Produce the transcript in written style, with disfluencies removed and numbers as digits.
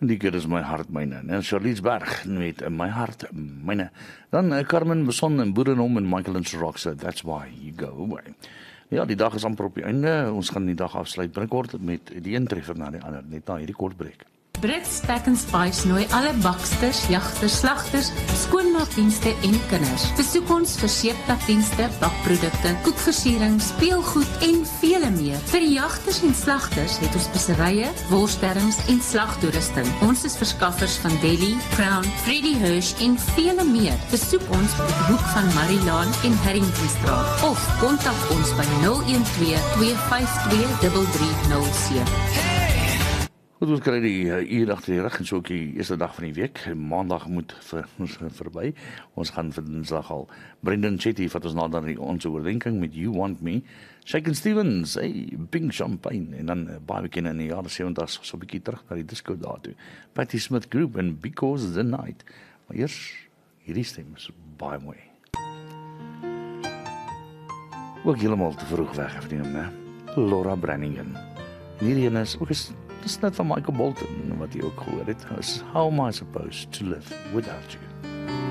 En die keer is My Hart Myne. En Charlize Berg met My Hart Myne. Dan Carmen Besson en Boerenhom en Michael and Roxette, That's Why You Go Away. Ja, die dag is amper op die einde. Ons gaan die dag afsluit binnekort met die een treffer na die ander, net na hierdie kort breek. Brits Pack and Spice nooi alle baksters, jagters, slagters, skoonmaakdienste en kinders. Besoek ons vir seeptakdienste, bakprodukte, koekversiering, speelgoed en vele meer. Vir die jagters en slagters het ons speserye, worsterings en slagtoerusting. Ons is verskaffers van Deli, Crown, Freddy Hirsch en vele meer. Besoek ons op die hoek van Marilaan en Harringtonstraat of kontak ons by 012-252-3307. Goed, ons kry die uur agter die rug en so ook die eerste dag van die week. Maandag moet verby. Ons gaan vir Dinsdag al. Brendan Chetty vat ons nader aan ons oordenking met You Want Me. Shakin' Stevens, Pink Champagne. En dan baie bekend in die jare 70's, so 'n bietjie terug na die disco daartoe. Patti Smith Group en Because the Night. Maar eers, hierdie stem is baie mooi. Ook helemaal te vroeg weg, of nie, né? Laura Branigan. En hierdie een is ook dis net van Michael Bolton, wat jy ook gehoor het. How am I supposed to live without you?